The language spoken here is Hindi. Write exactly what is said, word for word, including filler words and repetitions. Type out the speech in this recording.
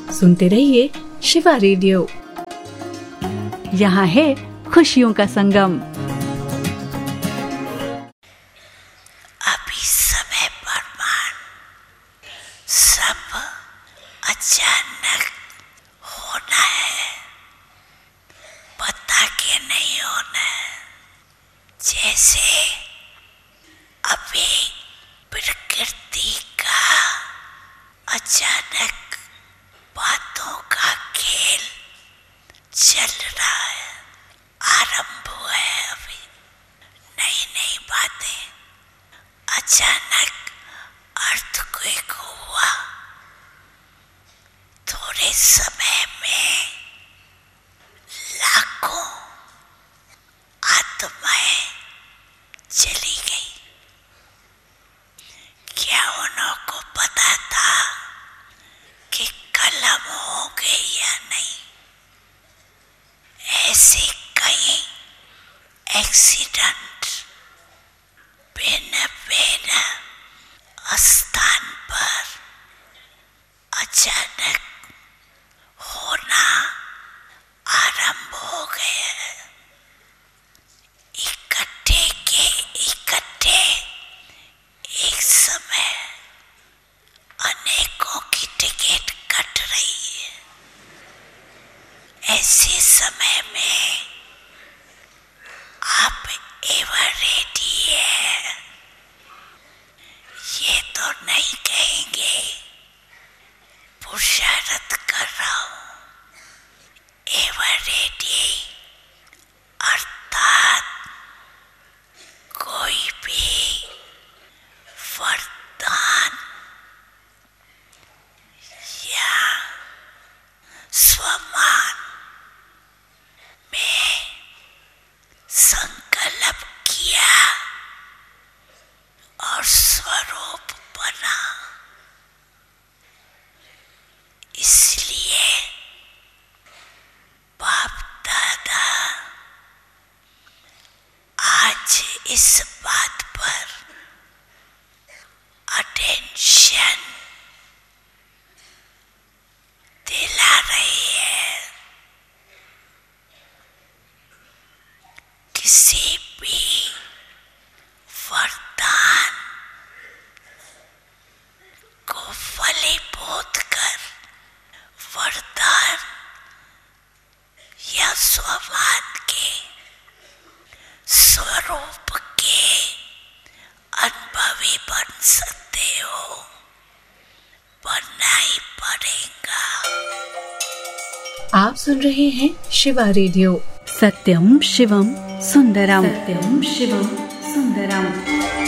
सुनते रहिए शिवा रेडियो। यहाँ है खुशियों का संगम। अभी समय प्रमाण सब अचानक होना है, पता के नहीं होना है। जैसे अभी प्रकृति का अचानक बातों का खेल चल रहा है, आरंभ हुआ है। अभी नई नई बातें, अचानक अर्थक्वेक हुआ, थोड़े समय में लाखों आत्माएं चली गई। क्या उनको पता था कि कलम होंगे या नहीं? ऐसे कई एक्सीडेंट भिन्न भिन्न स्थान पर अचानक होना आरंभ हो गए। इकट्ठे के इकट्ठे एक समय अनेकों की टिकट कट रही है। ऐसे समय में आप एवर रेडी है, ये तो नहीं कहेंगे पुरुषार्थ कर रहा हूं। एवर रेडी अर्थात कोई भी वरदान या स्वमान में संकल्प किया और स्वरूप बना। इसलिए बाप दादा आज इस बात पर अटेंशन दिला रही है। किसी भी वरदान को फलीभूत कर वरदान या स्वमान के स्वरूप के अनुभवी बन सकते हो, बनना ही पड़ेगा। आप सुन रहे हैं शिवा रेडियो। सत्यम शिवम सुंदरम, सत्यम शिवम सुंदरम।